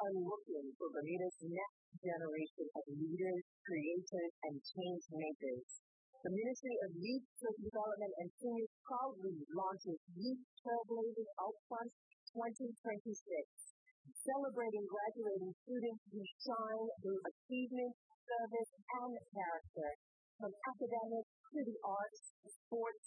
are looking for Bermuda's next generation of leaders, creators, and change makers. The Ministry of Youth, Development, and Seniors proudly launches Youth Trailblazers Upfront 2026, celebrating graduating students who shine through achievement, service, and character. From academic